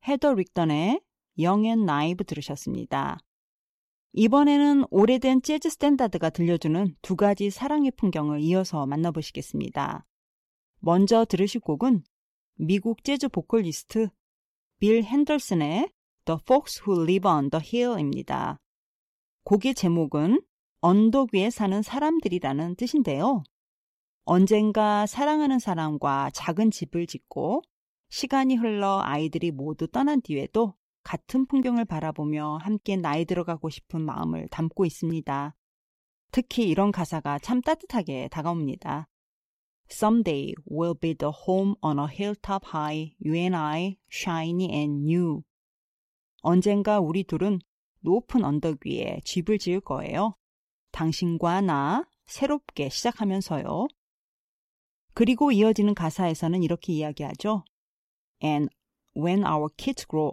헤더 릭던의 Young and Naive 들으셨습니다. 이번에는 오래된 재즈 스탠다드가 들려주는 두 가지 사랑의 풍경을 이어서 만나보시겠습니다. 먼저 들으실 곡은 미국 재즈 보컬리스트 빌 핸더슨의 The Folks Who Live on the Hill입니다. 곡의 제목은 언덕 위에 사는 사람들이라는 뜻인데요. 언젠가 사랑하는 사람과 작은 집을 짓고 시간이 흘러 아이들이 모두 떠난 뒤에도 같은 풍경을 바라보며 함께 나이 들어가고 싶은 마음을 담고 있습니다. 특히 이런 가사가 참 따뜻하게 다가옵니다. Someday we'll build a home on a hilltop high, you and I, shiny and new. 언젠가 우리 둘은 높은 언덕 위에 집을 지을 거예요. 당신과 나 새롭게 시작하면서요. 그리고 이어지는 가사에서는 이렇게 이야기하죠. And when our kids grow